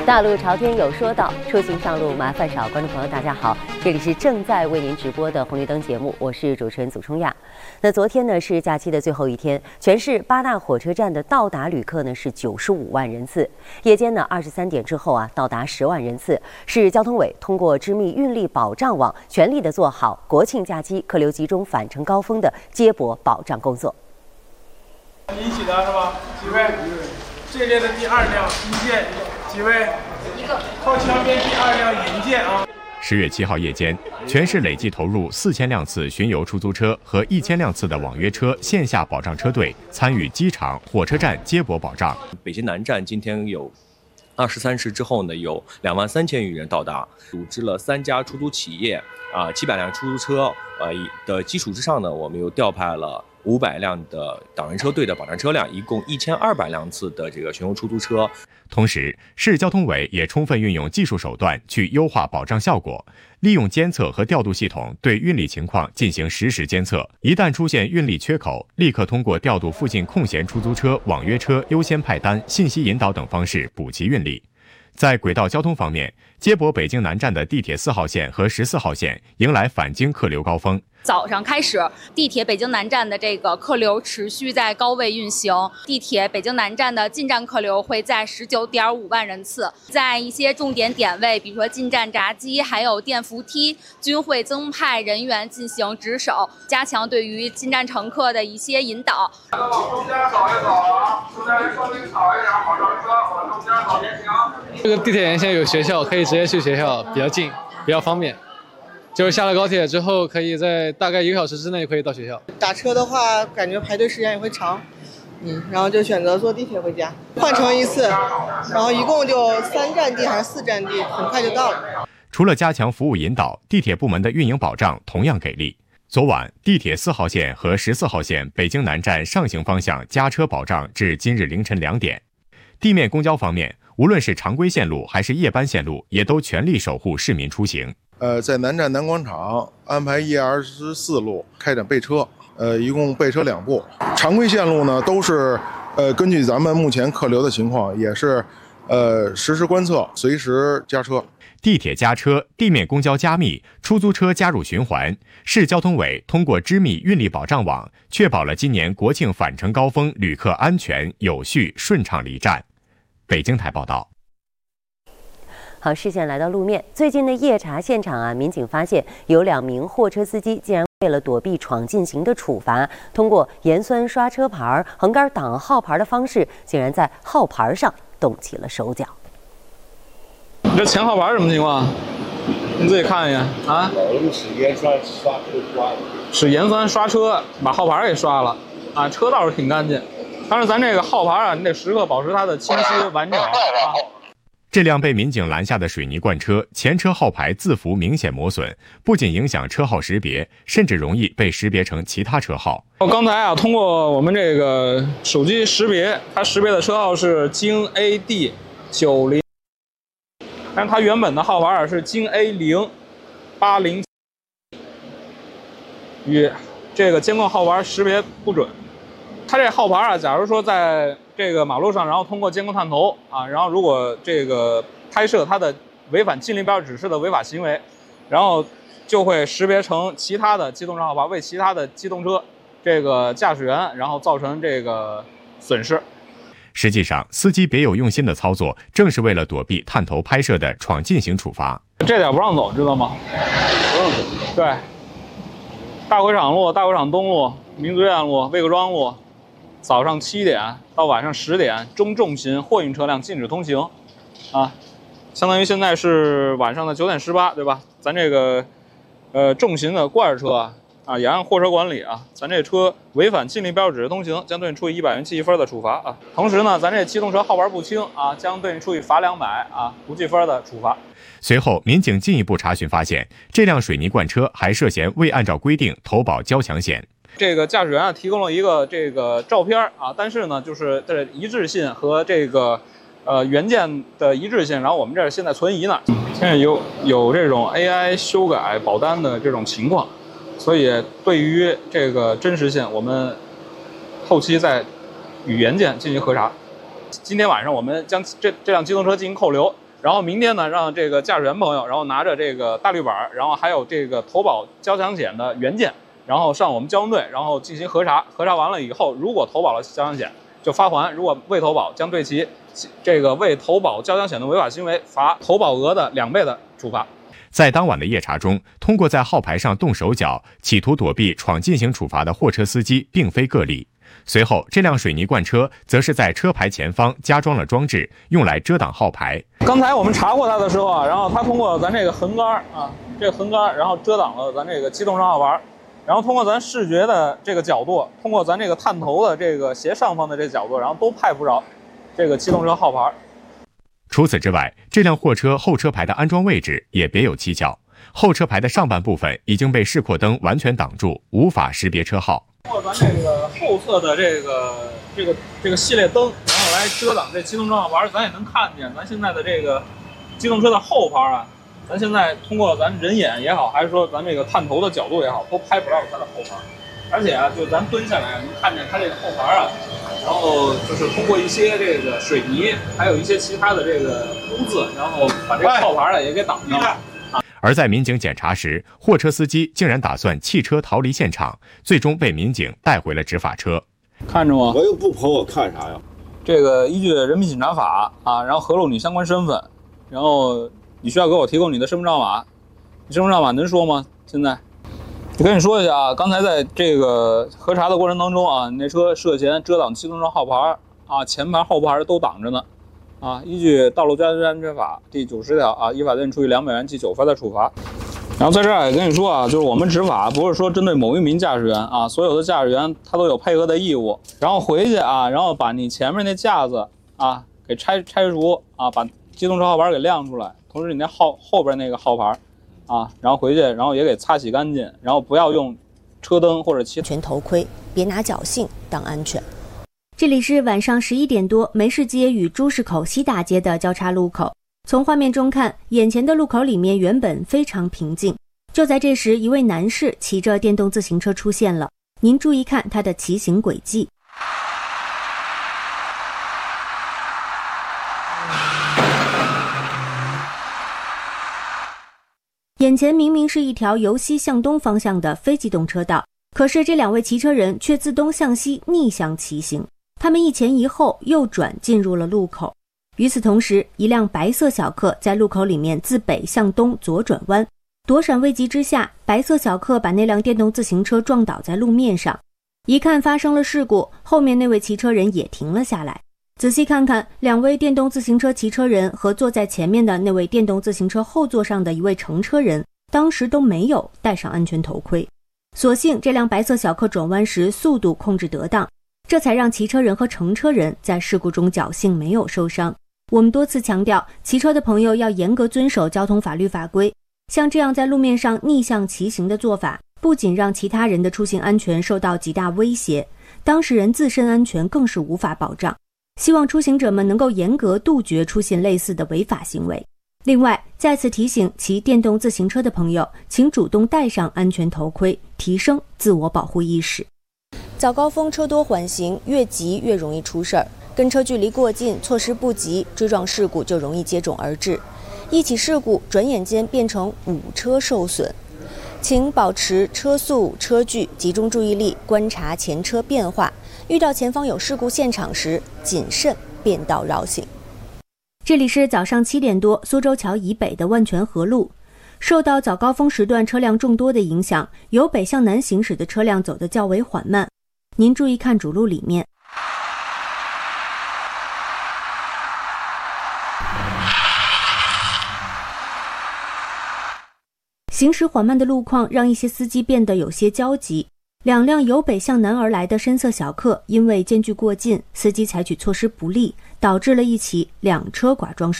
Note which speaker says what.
Speaker 1: 大路朝天有说道，出行上路麻烦少。观众朋友，大家好，这里是正在为您直播的红绿灯节目，我是主持人祖冲亚。那昨天呢是假期的最后一天，全市8大火车站的到达旅客呢是95万人次，夜间呢23点之后到达10万人次。市交通委通过织密运力保障网，全力的做好国庆假期客流集中返程高峰的接驳保障工作。
Speaker 2: 一起的是吧？几位？这列的第2辆一件。几位？一个。靠墙边第2辆引荐啊。
Speaker 3: 10月7号夜间，全市累计投入4000辆次巡游出租车和1000辆次的网约车线下保障车队参与机场、火车站接驳保障。
Speaker 4: 北京南站今天有23时之后呢，有23000余人到达，组织了3家出租企业700辆出租车的基础之上呢，我们又调派了500辆的党员车队的保障车辆，一共1200辆次的这个巡游出租车。
Speaker 3: 同时，市交通委也充分运用技术手段去优化保障效果，利用监测和调度系统对运力情况进行实时监测，一旦出现运力缺口，立刻通过调度附近空闲出租车、网约车优先派单、信息引导等方式补齐运力。在轨道交通方面，接驳北京南站的地铁4号线和14号线迎来返京客流高峰。
Speaker 5: 早上开始，地铁北京南站的这个客流持续在高位运行。地铁北京南站的进站客流会在19.5万人次，在一些重点点位，比如说进站闸机还有电扶梯，均会增派人员进行值守，加强对于进站乘客的一些引导。
Speaker 2: 中间扫一扫啊，中间稍微扫一点，保障车往中间扫就行。
Speaker 6: 这个地铁沿线有学校，可以直接去学校，比较近，比较方便。就是下了高铁之后，可以在大概1个小时之内可以到学校。
Speaker 7: 打车的话，感觉排队时间也会长，然后就选择坐地铁回家，换乘一次，然后一共就3站地还是4站地，很快就到了。
Speaker 3: 除了加强服务引导，地铁部门的运营保障同样给力。昨晚，地铁4号线和14号线北京南站上行方向加车保障至今日凌晨2点。地面公交方面，无论是常规线路还是夜班线路，也都全力守护市民出行。
Speaker 8: 在南站南广场安排124路开展备车，一共备车2部。常规线路呢都是根据咱们目前客流的情况，也是实时观测，随时加车。
Speaker 3: 地铁加车，地面公交加密，出租车加入循环。市交通委通过织密运力保障网，确保了今年国庆返程高峰旅客安全、有序、顺畅离站。北京台报道。
Speaker 1: 好，视线来到路面。最近的夜查现场民警发现有2名货车司机竟然为了躲避闯禁刑的处罚，通过盐酸刷车牌、横杆挡号牌的方式，竟然在号牌上动起了手脚。
Speaker 6: 你这前号牌什么情况？你自己看一眼啊。
Speaker 9: 使盐酸刷车刷的。
Speaker 6: 使盐酸刷车，把号牌给刷了啊，车倒是挺干净，但是咱这个号牌你得时刻保持它的清晰完整啊。
Speaker 3: 这辆被民警拦下的水泥罐车，前车号牌字符明显磨损，不仅影响车号识别，甚至容易被识别成其他车号。
Speaker 6: 刚才通过我们这个手机识别，它识别的车号是京 AD 90，但是它原本的号牌是京 A080，与这个监控号牌识别不准。它这号牌假如说在这个马路上，然后通过监控探头然后如果这个拍摄它的违反禁令标志指示的违法行为，然后就会识别成其他的机动车号牌，为其他的机动车这个驾驶员然后造成这个损失。
Speaker 3: 实际上，司机别有用心的操作，正是为了躲避探头拍摄的闯禁刑处罚。
Speaker 6: 这点不让走，知道吗？不让走。对，大会场路、大会场东路、民族院路、魏各庄路。早上7点到晚上10点，中重型货运车辆禁止通行，相当于现在是晚上的9点18，对吧？咱这个重型的罐车也按货车管理咱这车违反禁令标志指示通行，将对你处以100元记1分的处罚同时呢，咱这机动车号牌不清将对你处以罚200不记分的处罚。
Speaker 3: 随后，民警进一步查询发现，这辆水泥罐车还涉嫌未按照规定投保交强险。
Speaker 6: 这个驾驶员提供了一个这个照片但是呢，就是这一致性和这个原件的一致性，然后我们这儿现在存疑呢。现在有这种 AI 修改保单的这种情况，所以对于这个真实性，我们后期再与原件进行核查。今天晚上我们将这辆机动车进行扣留， 然后明天呢，让这个驾驶员朋友，然后拿着这个大绿板，然后还有这个投保交强险的原件，然后上我们交通队，然后进行核查。核查完了以后，如果投保了交强险，就发还；如果未投保，将对其这个未投保交强险的违法行为罚投保额的2倍的处罚。
Speaker 3: 在当晚的夜查中，通过在号牌上动手脚，企图躲避闯进行处罚的货车司机并非个例。随后，这辆水泥罐车则是在车牌前方加装了装置，用来遮挡号牌。
Speaker 6: 刚才我们查过它的时候啊，然后它通过咱这个横杆啊，这个横杆，然后遮挡了咱这个机动车号牌，然后通过咱视觉的这个角度，通过咱这个探头的这个斜上方的这个角度，然后都拍不着这个机动车号牌。
Speaker 3: 除此之外，这辆货车后车牌的安装位置也别有蹊跷，后车牌的上半部分已经被示廓灯完全挡住，无法识别车号。
Speaker 6: 通过咱这个后侧的这个系列灯，然后来遮挡这机动车号牌，咱也能看见咱现在的这个机动车的后牌啊，咱现在通过咱人眼也好，还是说咱这个探头的角度也好，都拍不到它的后牌。而且啊，就咱蹲下来能看见它这个后牌啊，然后就是通过一些这个水泥，还有一些其他的这个污渍，然后把这个后牌啊也给挡上了。
Speaker 3: 而在民警检查时，货车司机竟然打算弃车逃离现场，最终被民警带回了执法车。
Speaker 6: 看着吗？
Speaker 9: 我又不跑，我看啥呀？
Speaker 6: 这个依据人民检察法啊，然后核录你相关身份，然后你需要给我提供你的身份证码。你身份证码能说吗？现在？我跟你说一下啊，刚才在这个核查的过程当中啊，你那车涉嫌遮挡机动车号牌啊，前牌后牌都挡着呢。啊，依据《道路交通安全法》第90条啊，依法对你处以200元及9分的处罚。然后在这儿也跟你说啊，就是我们执法不是说针对某一名驾驶员啊，所有的驾驶员他都有配合的义务。然后回去啊，然后把你前面那架子啊给拆除啊，把机动车号牌给亮出来，同时你那后边那个号牌啊，然后回去然后也给擦洗干净，然后不要用车灯或者其他
Speaker 10: 安全头盔，别拿侥幸当安全。
Speaker 11: 这里是晚上11点多，梅市街与朱市口西大街的交叉路口。从画面中看，眼前的路口里面原本非常平静。就在这时，一位男士骑着电动自行车出现了。您注意看他的骑行轨迹。眼前明明是一条由西向东方向的非机动车道，可是这2位骑车人却自东向西逆向骑行。他们一前一后右转进入了路口。与此同时，一辆白色小客在路口里面自北向东左转弯，躲闪未及之下，白色小客把那辆电动自行车撞倒在路面上。一看发生了事故，后面那位骑车人也停了下来。仔细看看，2位电动自行车骑车人和坐在前面的那位电动自行车后座上的一位乘车人，当时都没有戴上安全头盔。所幸这辆白色小客转弯时速度控制得当，这才让骑车人和乘车人在事故中侥幸没有受伤。我们多次强调，骑车的朋友要严格遵守交通法律法规。像这样在路面上逆向骑行的做法，不仅让其他人的出行安全受到极大威胁，当事人自身安全更是无法保障。希望出行者们能够严格杜绝出现类似的违法行为。另外，再次提醒骑电动自行车的朋友，请主动戴上安全头盔，提升自我保护意识。
Speaker 10: 早高峰车多缓行，越急越容易出事儿。跟车距离过近，措施不及，追撞事故就容易接踵而至。一起事故转眼间变成5车受损。请保持车速、车距，集中注意力观察前车变化。遇到前方有事故现场时，谨慎变道绕行。
Speaker 11: 这里是早上7点多，苏州桥以北的万泉河路。受到早高峰时段车辆众多的影响，由北向南行驶的车辆走得较为缓慢。您注意看主路里面。行驶缓慢的路况让一些司机变得有些焦急。2辆由北向南而来的深色小客因为间距过近，司机采取措施不力，导致了一起2车剐撞事